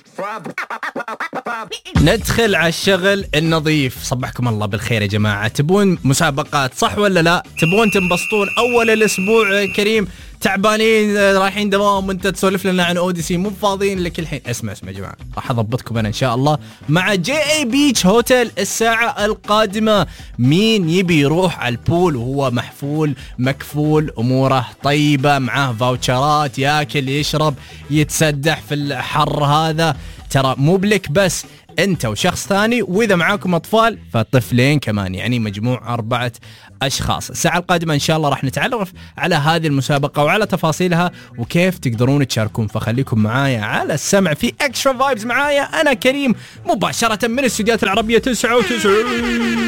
ندخل على الشغل النظيف. صبحكم الله بالخير يا جماعة. تبون مسابقات صح ولا لا؟ تبون تنبسطون أول الأسبوع كريم، تعبانين رايحين دوام وانت تسولف لنا عن اوديسي، مو فاضيين لك الحين. اسمع يا جماعة، راح اضبطكم انا ان شاء الله مع جي اي بيتش هوتيل الساعة القادمة. مين يبي يروح على البول وهو محفول مكفول، اموره طيبة، معاه فاوتشرات، ياكل يشرب يتسدح في الحر هذا. ترى مو بلك بس، انت وشخص ثاني، واذا معاكم اطفال فطفلين كمان، يعني مجموع 4 أشخاص. الساعة القادمة إن شاء الله راح نتعرف على هذه المسابقة وعلى تفاصيلها وكيف تقدرون تشاركون. فخليكم معايا على السمع في اكسترا فايبز. معايا أنا كريم مباشرة من الاستديوهات العربية 99.